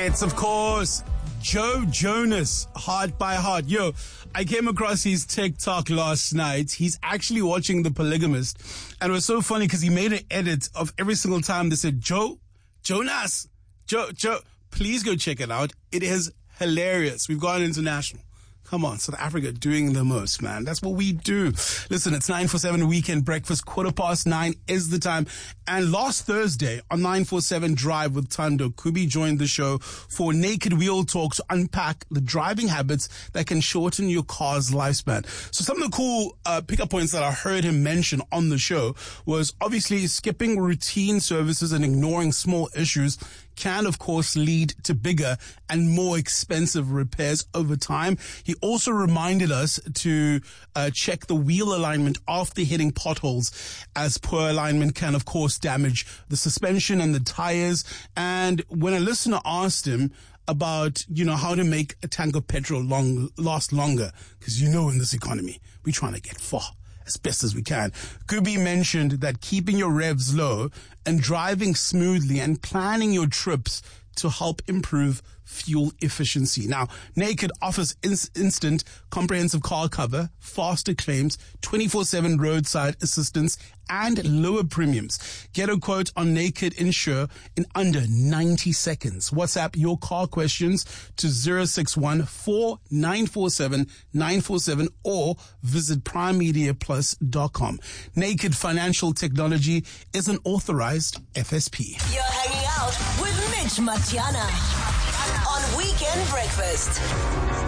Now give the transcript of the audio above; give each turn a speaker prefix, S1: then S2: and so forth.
S1: It's, of course, Joe Jonas, Heart by Heart. Yo, I came across his TikTok last night. He's actually watching The Polygamist. And it was so funny because he made an edit of every single time they said, Jonas, Joe. Please go check it out. It is hilarious. We've gone international. Come on, South Africa doing the most, man. That's what we do. Listen, it's 947 Weekend Breakfast. 9:15 is the time. And last Thursday on 947 Drive with Tando, Kubi joined the show for Naked Wheel Talk to unpack the driving habits that can shorten your car's lifespan. So some of the cool pickup points that I heard him mention on the show was obviously skipping routine services and ignoring small issues can, of course, lead to bigger and more expensive repairs over time. He also reminded us to check the wheel alignment after hitting potholes, as poor alignment can, of course, damage the suspension and the tires. And when a listener asked him about, how to make a tank of petrol last longer, because in this economy, we're trying to get far as best as we can. Kubi mentioned that keeping your revs low and driving smoothly and planning your trips to help improve fuel efficiency. Now, Naked offers instant comprehensive car cover, faster claims, 24/7 roadside assistance, and lower premiums. Get a quote on Naked Insure in under 90 seconds. WhatsApp your car questions to 061-4947-947 or visit primemediaplus.com. Naked Financial Technology is an authorized FSP.
S2: You're hanging out with Mitch Matiana on Weekend Breakfast.